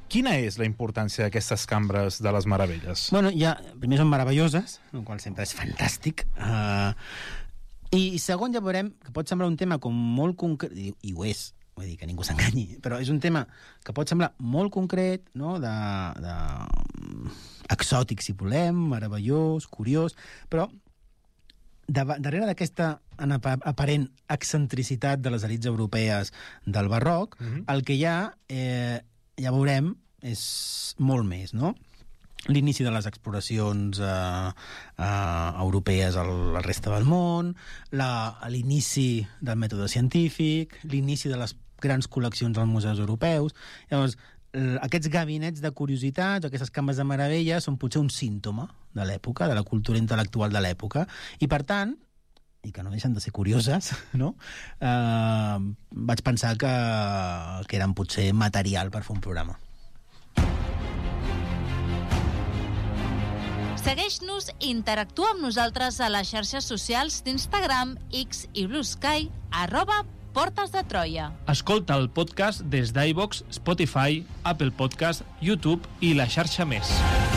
Quina és la importància d'aquestes cambres de les meravelles? Bueno, primer són meravelloses, el qual sempre és fantàstic, i segon ja veurem que pot semblar un tema com molt concret, i ho és, vull dir que ningú s'enganyi, però és un tema que pot semblar molt concret, no? Exòtic, si volem, meravellós, curiós, però darrere d'aquesta aparent excentricitat de les elits europees del barroc, el que hi ha, ja veurem, és molt més, no? L'inici de les exploracions europees a la resta del món, l'inici del mètode científic, l'inici de les grans col·leccions als museus europeus. Llavors, aquests gabinets de curiositats, aquestes cambres de meravella, són potser un símptoma de l'època, de la cultura intel·lectual de l'època, i per tant, i que no deixen de ser curioses, no? Vaig pensar que eren potser material per fer un programa. Segueix-nos i interactua amb nosaltres a les xarxes socials d'Instagram, X i Blue Sky, @Portes de Troia. Escolta el podcast des d'iVoox, Spotify, Apple Podcast, YouTube i la xarxa més.